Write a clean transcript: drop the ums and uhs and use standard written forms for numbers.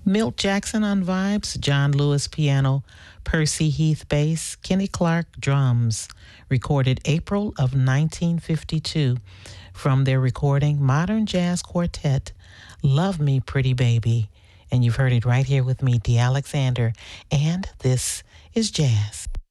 Milt Jackson on vibes, John Lewis piano, Percy Heath bass, Kenny Clark drums, recorded April of 1952 from their recording Modern Jazz Quartet, Love Me Pretty Baby. And you've heard it right here with me, Dee Alexander, and this is Jazz.